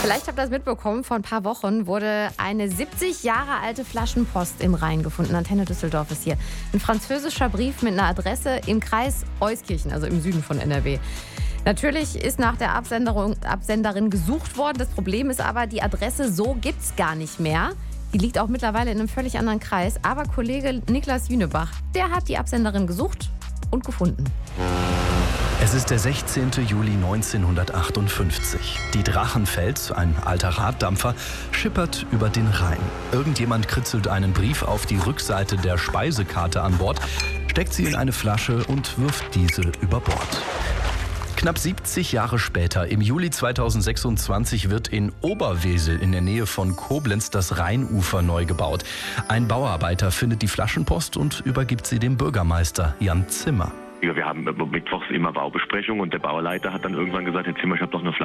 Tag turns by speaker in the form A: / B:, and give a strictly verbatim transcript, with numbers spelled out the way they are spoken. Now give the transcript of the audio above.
A: Vielleicht habt ihr das mitbekommen, vor ein paar Wochen wurde eine siebzig Jahre alte Flaschenpost im Rhein gefunden. Antenne Düsseldorf ist hier. Ein französischer Brief mit einer Adresse im Kreis Euskirchen, also im Süden von N R W. Natürlich ist nach der Absenderung, Absenderin gesucht worden. Das Problem ist aber, die Adresse so gibt es gar nicht mehr. Die liegt auch mittlerweile in einem völlig anderen Kreis. Aber Kollege Niklas Jünebach, der hat die Absenderin gesucht und gefunden.
B: Es ist der sechzehnte Juli neunzehnhundertachtundfünfzig. Die Drachenfels, ein alter Raddampfer, schippert über den Rhein. Irgendjemand kritzelt einen Brief auf die Rückseite der Speisekarte an Bord, steckt sie in eine Flasche und wirft diese über Bord. Knapp siebzig Jahre später, im Juli zweitausendsechsundzwanzig, wird in Oberwesel in der Nähe von Koblenz das Rheinufer neu gebaut. Ein Bauarbeiter findet die Flaschenpost und übergibt sie dem Bürgermeister Jan Zimmer.
C: Ja, wir haben mittwochs immer Baubesprechung und der Bauleiter hat dann irgendwann gesagt, Herr Zimmer, ich habe doch eine Flasche.